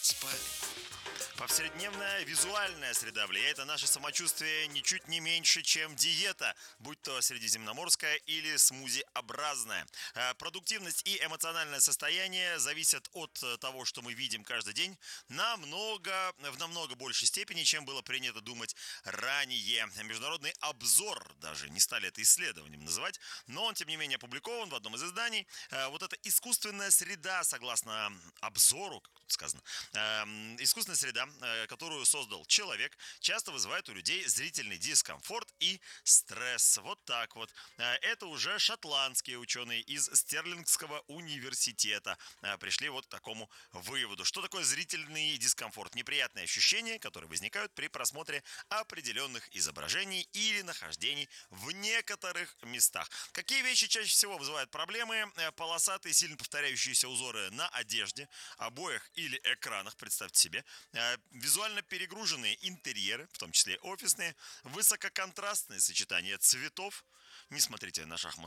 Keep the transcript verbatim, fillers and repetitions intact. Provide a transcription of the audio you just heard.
спали. Повседневная визуальная среда влияет на наше самочувствие ничуть не меньше, чем диета, будь то средиземноморская или смузиобразная. Э, Продуктивность и эмоциональное состояние зависят от э, того, что мы видим каждый день, намного, в намного большей степени, чем было принято думать ранее. Международный обзор, даже не стали это исследованием называть, но он, тем не менее, опубликован в одном из изданий. Э, Вот эта искусственная среда, согласно обзору, как тут сказано, эм, искусственная среда, э, которую создал человек, часто вызывает у людей зрительный дискомфорт и стресс. Вот так вот. Э, Это уже шотландские ученые из Стерлингского университета э, пришли вот к такому выводу. Что такое зрительный дискомфорт? Неприятные ощущения, которые возникают при просмотре определенных изображений или нахождений в некоторых местах. Какие вещи чаще всего вызывают проблемы? Э, Полосатые, сильно повторяющиеся узоры на одежде, обоях или экранах, представьте себе. Э, Визуально перегруженные интерьеры, в том числе офисные, высококонтрастные сочетания цветов. Не смотрите на шахматные